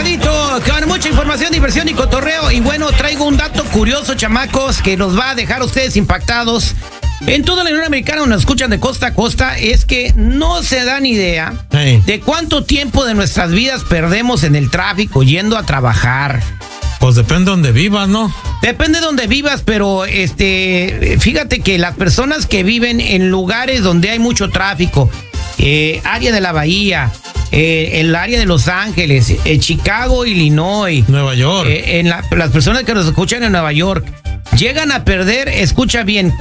Sabadito, con mucha información, diversión y cotorreo. Y bueno, traigo un dato curioso, chamacos, que nos va a dejar a ustedes impactados. En toda la Unión Americana, nos escuchan de costa a costa, es que no se dan idea de cuánto tiempo de nuestras vidas perdemos en el tráfico yendo a trabajar. Pues depende de donde vivas, ¿no? Depende de donde vivas, pero fíjate que las personas que viven en lugares donde hay mucho tráfico, área de la Bahía, el área de Los Ángeles, Chicago, Illinois, Nueva York, las personas que nos escuchan en Nueva York, llegan a perder, escucha bien,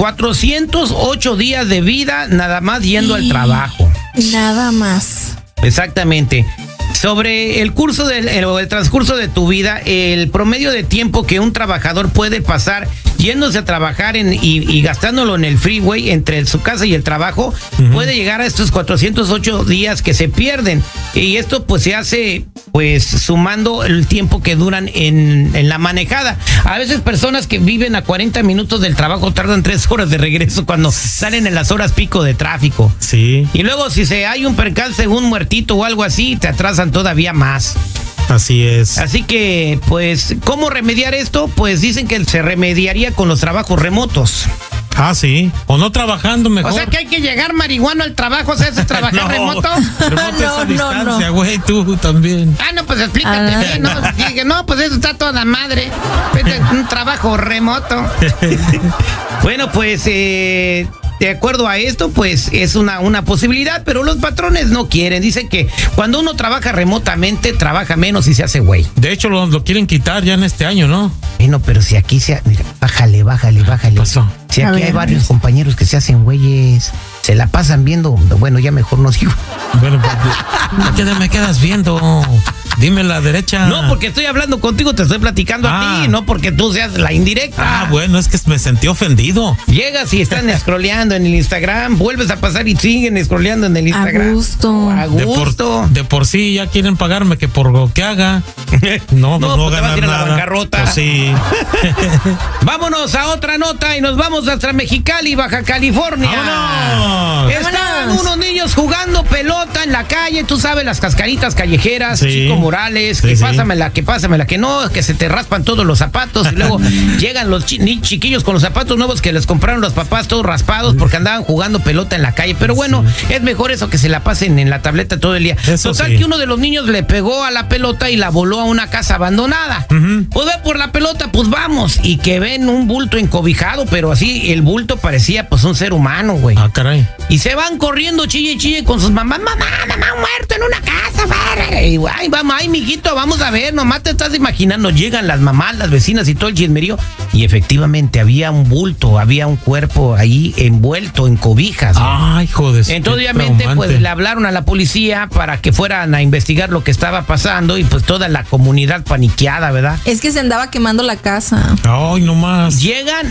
408 días de vida nada más yendo al trabajo. Nada más. Exactamente. Sobre el transcurso de tu vida, el promedio de tiempo que un trabajador puede pasar yéndose a trabajar y gastándolo en el freeway entre su casa y el trabajo, puede llegar a estos 408 días que se pierden. Y esto pues se hace pues sumando el tiempo que duran en la manejada. A veces personas que viven a 40 minutos del trabajo tardan 3 horas de regreso cuando salen en las horas pico de tráfico. Sí. Y luego si hay un percance, un muertito o algo así, te atrasan todavía más. Así es. Así que, pues, ¿cómo remediar esto? Pues dicen que se remediaría con los trabajos remotos. Ah, sí. O no trabajando mejor. O sea que hay que llegar marihuano al trabajo, o sea, ¿es trabajar remoto? Remoto es a distancia, güey, tú también. Ah, no, pues explícate bien, ¿no? Dije, no, pues eso está toda madre. Un trabajo remoto. Bueno, pues, de acuerdo a esto, pues es una posibilidad, pero los patrones no quieren. Dicen que cuando uno trabaja remotamente, trabaja menos y se hace güey. De hecho, lo quieren quitar ya en este año, ¿no? Bueno, pero si aquí mira, bájale. Pasó. Si aquí hay varios compañeros que se hacen güeyes, se la pasan viendo. Bueno, ya mejor no digo. Bueno, ¿qué me quedas viendo? Dime la derecha. No, porque estoy hablando contigo, te estoy platicando a ti, no porque tú seas la indirecta. Ah, bueno, es que me sentí ofendido. Llegas y están scrolleando en el Instagram, vuelves a pasar y siguen scrolleando en el Instagram. A gusto. A gusto. De por sí ya quieren pagarme que por lo que haga. No, pues no ganar nada. La bancarrota. Pues sí. Vámonos a otra nota y nos vamos hasta Mexicali, Baja California. ¡Vámonos! Estaban unos niños jugando pelota en la calle, tú sabes, las cascaritas callejeras, sí. Chico Morales, sí, que pásamela, que no, que se te raspan todos los zapatos y luego llegan los chiquillos con los zapatos nuevos que les compraron los papás todos raspados porque andaban jugando pelota en la calle. Pero bueno, es mejor eso que se la pasen en la tableta todo el día. Eso Total sí. Que uno de los niños le pegó a la pelota y la voló a una casa abandonada. Pues ve por la pelota, pues vamos. Y que ven un bulto encobijado, pero así el bulto parecía pues un ser humano, güey. Ah, caray. Y se van corriendo chille con sus mamás. Mamá, muerto en una casa. Y ay, vamos, ay, mijito, vamos a ver, nomás te estás imaginando. Llegan las mamás, las vecinas y todo el chismerío. Y efectivamente había un bulto, había un cuerpo ahí envuelto en cobijas. Ay, joder. Entonces, obviamente, pues le hablaron a la policía para que fueran a investigar lo que estaba pasando y pues toda la comunidad paniqueada, ¿verdad? Es que se andaba quemando la casa. Ay, no más. Llegan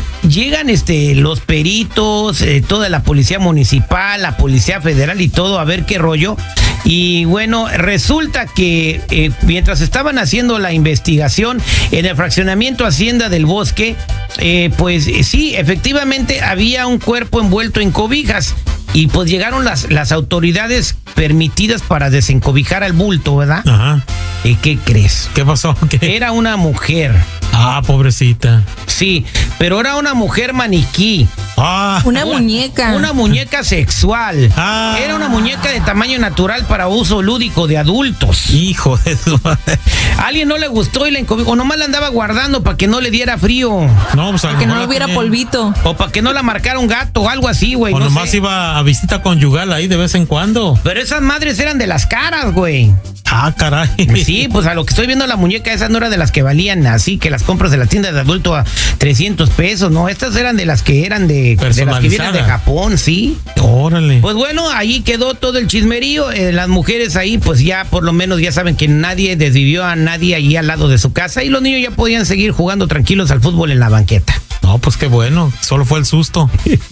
los peritos, toda la policía municipal, la policía federal y todo a ver qué rollo. Y bueno, resulta que mientras estaban haciendo la investigación en el fraccionamiento Hacienda del Bosque, pues sí, efectivamente había un cuerpo envuelto en cobijas. Y pues llegaron las autoridades permitidas para desencobijar al bulto, ¿verdad? Ajá. ¿Y qué crees? ¿Qué pasó? ¿Qué? Era una mujer. Ah, pobrecita. Sí, pero era una mujer maniquí. Ah. Una muñeca. Una muñeca sexual. Ah. Era una muñeca de tamaño natural para uso lúdico de adultos. Hijo de su madre. A alguien no le gustó y la encobijó. O nomás la andaba guardando para que no le diera frío. No, pues Para que no hubiera polvito. O para que no la marcara un gato o algo así, güey. O no nomás sé. iba a visita conyugal ahí de vez en cuando. Pero esas madres eran de las caras, güey. Ah, caray. Sí, pues a lo que estoy viendo la muñeca, esa no era de las que valían así, que las compras de la tienda de adulto a 300 pesos, no, estas eran de las que eran de las que vienen de Japón, sí. Órale. Pues bueno, ahí quedó todo el chismerío, las mujeres ahí pues ya por lo menos ya saben que nadie desvivió a nadie allí al lado de su casa y los niños ya podían seguir jugando tranquilos al fútbol en la banqueta. No, pues qué bueno, solo fue el susto.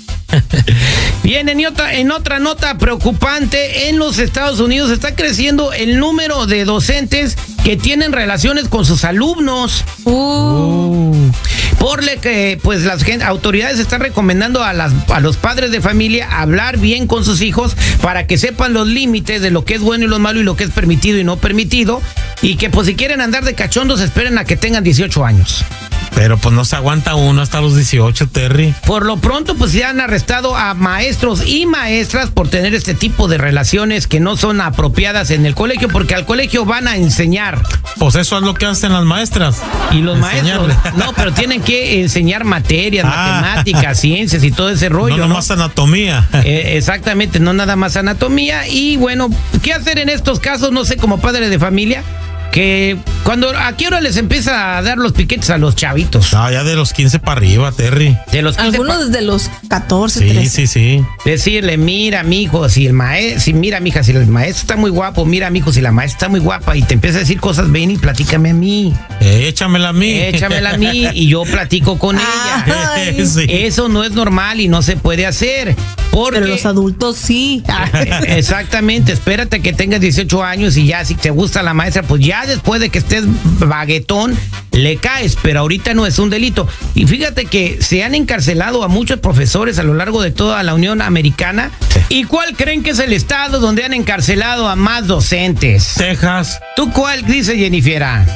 Bien, en otra nota preocupante, en los Estados Unidos está creciendo el número de docentes que tienen relaciones con sus alumnos. por lo que pues las autoridades están recomendando a los padres de familia hablar bien con sus hijos para que sepan los límites de lo que es bueno y lo malo y lo que es permitido y no permitido, y que pues si quieren andar de cachondos esperen a que tengan 18 años. Pero pues no se aguanta uno hasta los 18, Terry. Por lo pronto, pues ya han arrestado a maestros y maestras por tener este tipo de relaciones que no son apropiadas en el colegio, porque al colegio van a enseñar. Pues eso es lo que hacen las maestras. Y los maestros, no, pero tienen que enseñar materias, matemáticas, ciencias y todo ese rollo. No nomás anatomía. Exactamente, no nada más anatomía. Y bueno, ¿qué hacer en estos casos? No sé, como padre de familia, que ¿a qué hora les empieza a dar los piquetes a los chavitos? No, ya de los 15 para arriba, Terry. De los 15 algunos desde los 14, sí, 13. Sí. Decirle, mira, mijo, mira, mija, si el maestro está muy guapo, mira, mijo, si la maestra está muy guapa, y te empieza a decir cosas, ven y platícame a mí. Échamela a mí. Échamela a mí y yo platico con ella. Sí. Eso no es normal y no se puede hacer. Pero los adultos sí. Exactamente, espérate que tengas 18 años y ya si te gusta la maestra, pues ya después de que estés baguetón, le caes, pero ahorita no es un delito. Y fíjate que se han encarcelado a muchos profesores a lo largo de toda la Unión Americana. ¿Y cuál creen que es el estado donde han encarcelado a más docentes? Texas. ¿Tú cuál dice, Jennifera?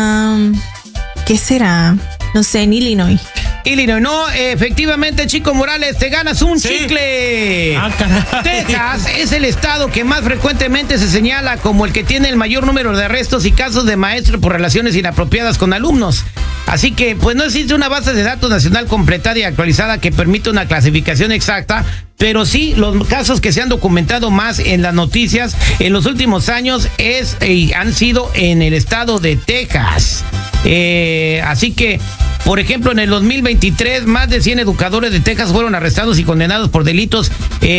¿Qué será? No sé, en Illinois. Illinois, no, efectivamente, Chico Morales, te ganas un chicle. Texas es el estado que más frecuentemente se señala como el que tiene el mayor número de arrestos y casos de maestros por relaciones inapropiadas con alumnos. Así que, pues no existe una base de datos nacional completada y actualizada que permita una clasificación exacta, pero sí los casos que se han documentado más en las noticias en los últimos años han sido en el estado de Texas. Así que, por ejemplo, en el 2023, más de 100 educadores de Texas fueron arrestados y condenados por delitos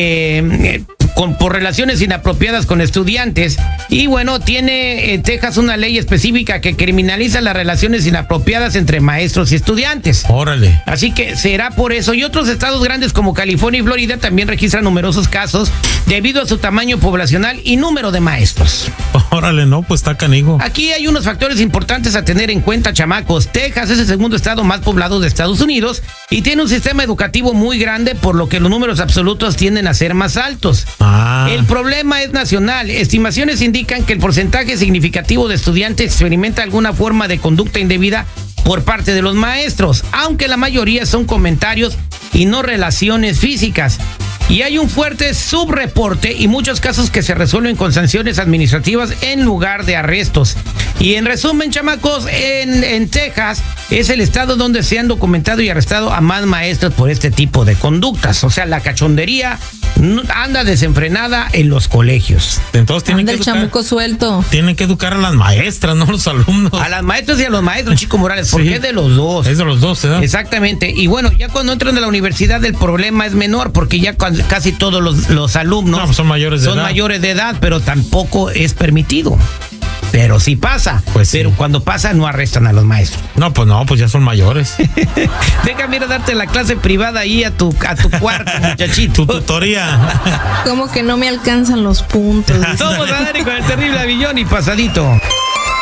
por relaciones inapropiadas con estudiantes. Y bueno, tiene Texas una ley específica que criminaliza las relaciones inapropiadas entre maestros y estudiantes. Órale. Así que será por eso. Y otros estados grandes como California y Florida también registran numerosos casos debido a su tamaño poblacional y número de maestros. Órale, no, pues está canijo. Aquí hay unos factores importantes a tener en cuenta, chamacos. Texas es el segundo estado más poblado de Estados Unidos y tiene un sistema educativo muy grande, por lo que los números absolutos tienden a ser más altos. El problema es nacional. Estimaciones indican que el porcentaje significativo de estudiantes experimenta alguna forma de conducta indebida por parte de los maestros, aunque la mayoría son comentarios y no relaciones físicas. Y hay un fuerte subreporte y muchos casos que se resuelven con sanciones administrativas en lugar de arrestos. Y en resumen, chamacos, en Texas es el estado donde se han documentado y arrestado a más maestros por este tipo de conductas. O sea, la cachondería anda desenfrenada en los colegios. Entonces tienen que el chamuco suelto. Tienen que educar a las maestras, no a los alumnos. A las maestras y a los maestros, Chico Morales, porque es de los dos. Es de los dos, ¿verdad? Exactamente. Y bueno, ya cuando entran a la universidad el problema es menor, porque ya casi todos los alumnos son mayores de edad, pero tampoco es permitido. Pero sí pasa. Pues pero cuando pasa no arrestan a los maestros. No, pues ya son mayores. Déjame ir a darte la clase privada ahí a tu cuarto, muchachito. Tu tutoría. Como que no me alcanzan los puntos. Somos Adri con el terrible Avillón y Pasadito.